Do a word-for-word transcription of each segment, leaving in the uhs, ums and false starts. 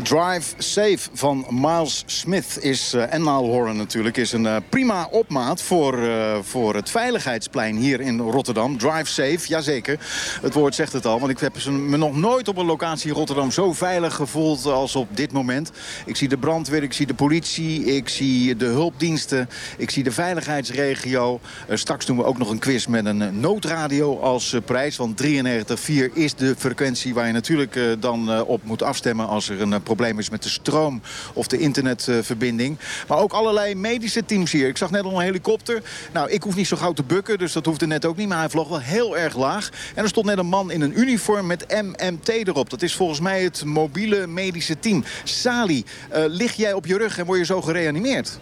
Drive Safe van Miles Smith is, uh, en Niall Horan natuurlijk, is een uh, prima opmaat voor, uh, voor het veiligheidsplein hier in Rotterdam. Drive Safe, jazeker. Het woord zegt het al, want ik heb me nog nooit op een locatie in Rotterdam zo veilig gevoeld als op dit moment. Ik zie de brandweer, ik zie de politie, ik zie de hulpdiensten, ik zie de veiligheidsregio. Uh, straks doen we ook nog een quiz met een uh, noodradio als uh, prijs, want drieënnegentig komma vier is de frequentie waar je natuurlijk uh, dan uh, op moet afstemmen als er een uh, probleem is met de stroom of de internetverbinding. Maar ook allerlei medische teams hier. Ik zag net al een helikopter. Nou, ik hoef niet zo gauw te bukken, dus dat hoefde net ook niet. Maar hij vloog wel heel erg laag. En er stond net een man in een uniform met M M T erop. Dat is volgens mij het mobiele medische team. Sali, uh, lig jij op je rug en word je zo gereanimeerd?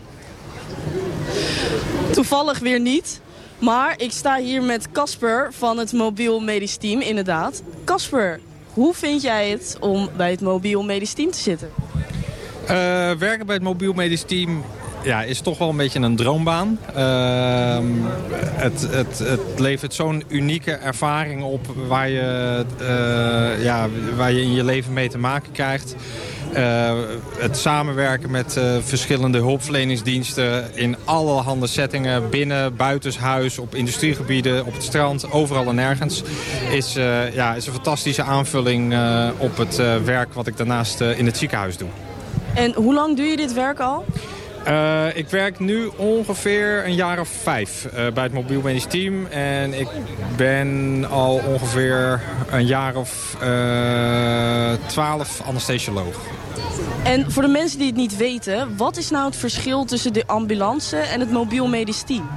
Toevallig weer niet. Maar ik sta hier met Casper van het mobiel medisch team, inderdaad. Casper, hoe vind jij het om bij het mobiel medisch team te zitten? Uh, werken bij het mobiel medisch team ja, is toch wel een beetje een droombaan. Uh, het, het, het levert zo'n unieke ervaring op waar je, uh, ja, waar je in je leven mee te maken krijgt. Uh, het samenwerken met uh, verschillende hulpverleningsdiensten in allerhande settingen, binnen, buitenshuis, op industriegebieden, op het strand, overal en nergens, is, uh, ja, is een fantastische aanvulling uh, op het uh, werk wat ik daarnaast uh, in het ziekenhuis doe. En hoe lang doe je dit werk al? Uh, ik werk nu ongeveer een jaar of vijf uh, bij het mobiel medisch team. En ik ben al ongeveer een jaar of uh, twaalf anesthesioloog. En voor de mensen die het niet weten, wat is nou het verschil tussen de ambulance en het mobiel medisch team?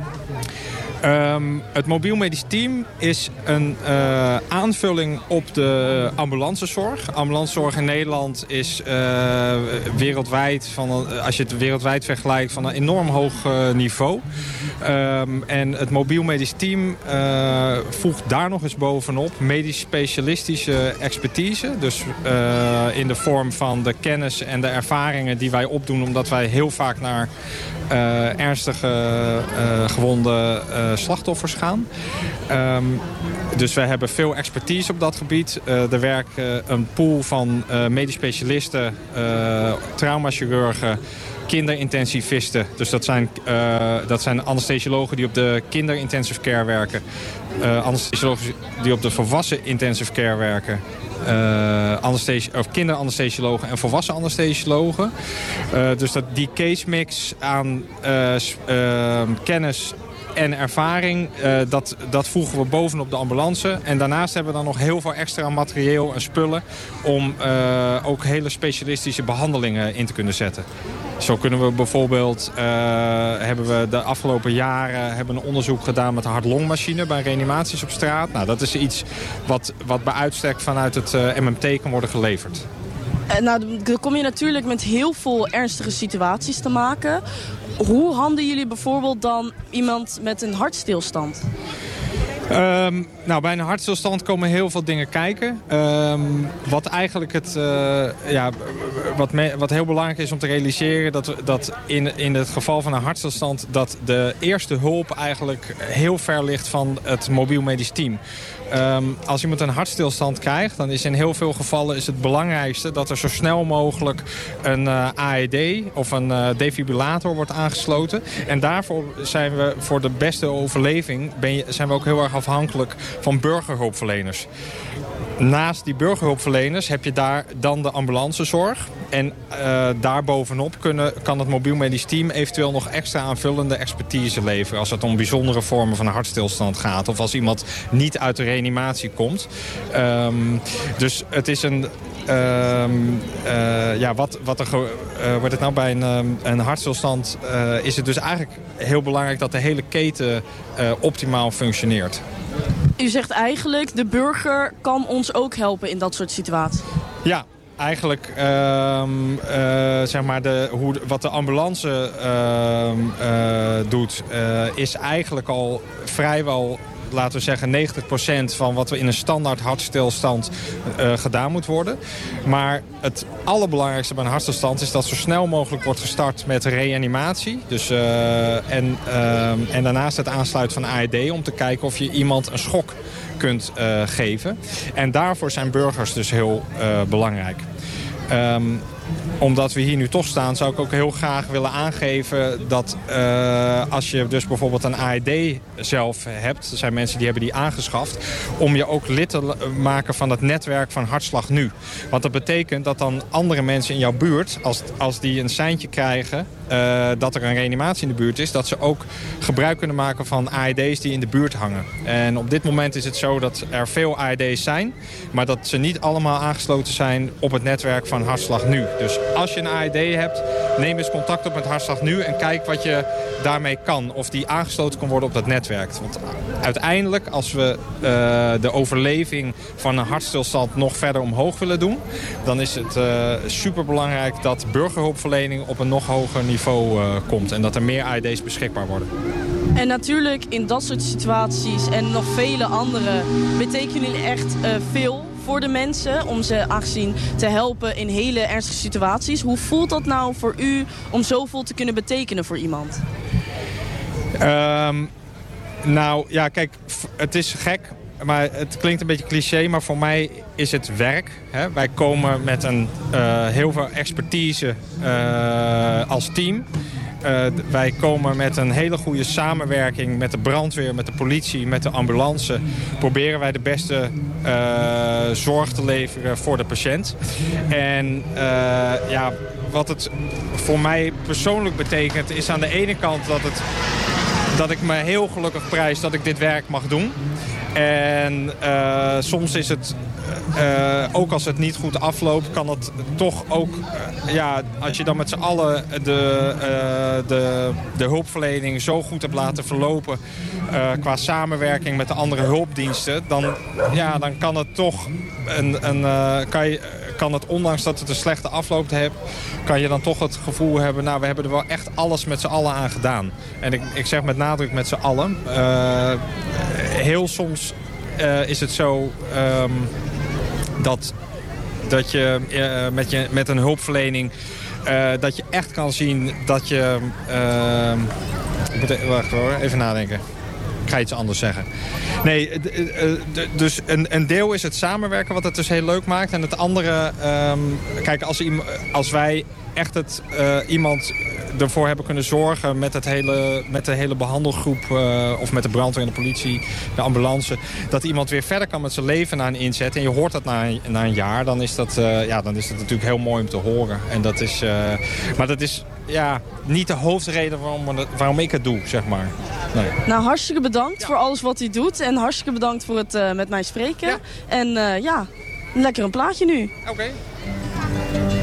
Um, het mobiel medisch team is een uh, aanvulling op de ambulancezorg. Ambulancezorg in Nederland is uh, wereldwijd, van een, als je het wereldwijd vergelijkt, van een enorm hoog uh, niveau. Um, en het mobiel medisch team uh, voegt daar nog eens bovenop medisch specialistische expertise. Dus uh, in de vorm van de kennis en de ervaringen die wij opdoen, omdat wij heel vaak naar uh, ernstige uh, gewonde uh, slachtoffers gaan. Um, dus wij hebben veel expertise op dat gebied. Uh, er werken een pool van uh, medisch specialisten, uh, traumachirurgen, kinderintensivisten. Dus dat zijn, uh, dat zijn anesthesiologen die op de kinderintensive care werken. Uh, anesthesiologen die op de volwassen intensive care werken. Uh, anesthesi- of kinderanesthesiologen en volwassen anesthesiologen. Uh, dus dat die case mix aan uh, uh, kennis en ervaring, uh, dat, dat voegen we bovenop de ambulance. En daarnaast hebben we dan nog heel veel extra materieel en spullen om uh, ook hele specialistische behandelingen in te kunnen zetten. Zo kunnen we bijvoorbeeld, uh, hebben we de afgelopen jaren hebben een onderzoek gedaan met de hart-longmachine bij reanimaties op straat. Nou, dat is iets wat, wat bij uitstek vanuit het uh, M M T kan worden geleverd. Uh, nou, dan kom je natuurlijk met heel veel ernstige situaties te maken. Hoe handelen jullie bijvoorbeeld dan iemand met een hartstilstand? Um, nou, bij een hartstilstand komen heel veel dingen kijken. Um, wat eigenlijk het, uh, ja, wat, me, wat heel belangrijk is om te realiseren, dat, dat in, in het geval van een hartstilstand, dat de eerste hulp eigenlijk heel ver ligt van het mobiel medisch team. Um, als iemand een hartstilstand krijgt, dan is in heel veel gevallen is het belangrijkste dat er zo snel mogelijk een uh, A E D of een uh, defibrillator wordt aangesloten. En daarvoor zijn we voor de beste overleving ben je, zijn we ook heel erg afhankelijk van burgerhulpverleners. Naast die burgerhulpverleners heb je daar dan de ambulancezorg. En uh, daarbovenop kunnen, kan het mobiel medisch team eventueel nog extra aanvullende expertise leveren. Als het om bijzondere vormen van een hartstilstand gaat. Of als iemand niet uit de reanimatie komt. Um, dus het is een... Um, uh, ja, wat, wat er uh, wordt het nou bij een, um, een hartstilstand uh, is het dus eigenlijk heel belangrijk dat de hele keten uh, optimaal functioneert. U zegt eigenlijk, de burger kan ons ook helpen in dat soort situaties. Ja, eigenlijk uh, uh, zeg maar de, hoe, wat de ambulance uh, uh, doet, uh, is eigenlijk al vrijwel, laten we zeggen, negentig procent van wat we in een standaard hartstilstand uh, gedaan moet worden. Maar het allerbelangrijkste bij een hartstilstand is dat zo snel mogelijk wordt gestart met reanimatie. Dus, uh, en, uh, en daarnaast het aansluiten van A E D om te kijken of je iemand een schok kunt uh, geven. En daarvoor zijn burgers dus heel uh, belangrijk. Um, omdat we hier nu toch staan, zou ik ook heel graag willen aangeven dat uh, als je dus bijvoorbeeld een A E D zelf hebt, er zijn mensen die hebben die aangeschaft, om je ook lid te maken van het netwerk van Hartslag Nu. Want dat betekent dat dan andere mensen in jouw buurt, als, als die een seintje krijgen uh, dat er een reanimatie in de buurt is, dat ze ook gebruik kunnen maken van A E D's die in de buurt hangen. En op dit moment is het zo dat er veel A E D's zijn, maar dat ze niet allemaal aangesloten zijn op het netwerk van Hartslag Nu. Dus als je een A E D hebt, neem eens contact op met Hartslag Nu en kijk wat je daarmee kan. Of die aangesloten kan worden op dat netwerk. Want uiteindelijk, als we uh, de overleving van een hartstilstand nog verder omhoog willen doen, dan is het uh, superbelangrijk dat burgerhulpverlening op een nog hoger niveau uh, komt. En dat er meer A E D's beschikbaar worden. En natuurlijk in dat soort situaties en nog vele andere betekenen jullie echt uh, veel voor de mensen om ze aangezien te helpen in hele ernstige situaties. Hoe voelt dat nou voor u om zoveel te kunnen betekenen voor iemand? Um, nou ja, kijk, het is gek, maar het klinkt een beetje cliché, maar voor mij is het werk. Hè? Wij komen met een, uh, heel veel expertise uh, als team. Uh, wij komen met een hele goede samenwerking met de brandweer, met de politie, met de ambulance. Proberen wij de beste uh, zorg te leveren voor de patiënt. En uh, ja, wat het voor mij persoonlijk betekent is aan de ene kant dat, het, dat ik me heel gelukkig prijs dat ik dit werk mag doen. En uh, soms is het, uh, ook als het niet goed afloopt, kan het toch ook, uh, ja, als je dan met z'n allen de, uh, de, de hulpverlening zo goed hebt laten verlopen uh, qua samenwerking met de andere hulpdiensten, dan, ja, dan kan het toch, een, een, uh, kan je, kan het, ondanks dat het een slechte afloop heeft, kan je dan toch het gevoel hebben, nou, we hebben er wel echt alles met z'n allen aan gedaan. En ik, ik zeg met nadruk met z'n allen. Uh, heel soms uh, is het zo um, dat, dat je, uh, met je met een hulpverlening uh, dat je echt kan zien dat je... Uh, ik moet even, wacht hoor, even nadenken. Ik ga iets anders zeggen. Nee, dus een, een deel is het samenwerken wat het dus heel leuk maakt. En het andere, um, kijk, als, als wij echt het, uh, iemand ervoor hebben kunnen zorgen met, het hele, met de hele behandelgroep, uh, of met de brandweer en de politie, de ambulance, dat iemand weer verder kan met zijn leven na een inzet. En je hoort dat na een, na een jaar, dan is, dat, uh, ja, dan is dat natuurlijk heel mooi om te horen. En dat is, uh, maar dat is ja, niet de hoofdreden waarom, waarom ik het doe, zeg maar. Nee. Nou, hartstikke bedankt ja. voor alles wat u doet. En hartstikke bedankt voor het uh, met mij spreken. Ja. En uh, ja, lekker een plaatje nu. Oké. Okay.